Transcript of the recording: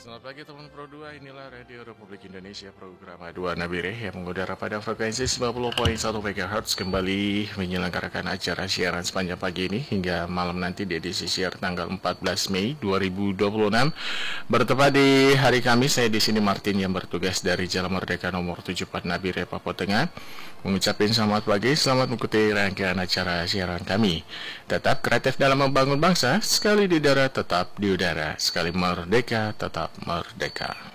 Selamat pagi teman Pro 2, inilah Radio Republik Indonesia program A2 Nabire yang mengudara pada frekuensi 90.1 MHz kembali menyelenggarakan acara siaran sepanjang pagi ini hingga malam nanti di edisi siar tanggal 14 Mei 2026. Bertepat di hari Kamis, saya di sini Martin yang bertugas dari Jalan Merdeka nomor 74 Nabire, Papua Tengah, mengucapkan selamat pagi, selamat mengikuti rangkaian acara siaran kami. Tetap kreatif dalam membangun bangsa, sekali di darat tetap di udara, sekali merdeka tetap merdeka.